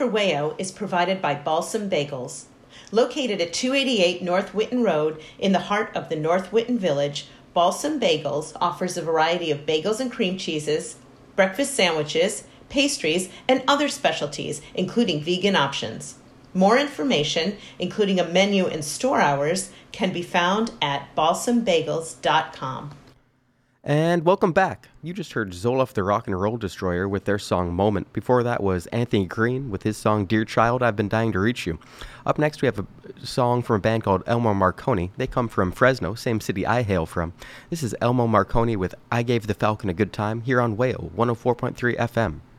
for Wayo is provided by Balsam Bagels. Located at 288 North Whitten Road in the heart of the North Whitten Village, Balsam Bagels offers a variety of bagels and cream cheeses, breakfast sandwiches, pastries, and other specialties, including vegan options. More information, including a menu and store hours, can be found at balsambagels.com. And welcome back. You just heard Zoloft the Rock and Roll Destroyer with their song Moment. Before that was Anthony Green with his song Dear Child, I've Been Dying to Reach You. Up next we have a song from a band called Elmo Marconi. They come from Fresno, same city I hail from. This is Elmo Marconi with I Gave the Falcon a Good Time here on Wayo 104.3 FM.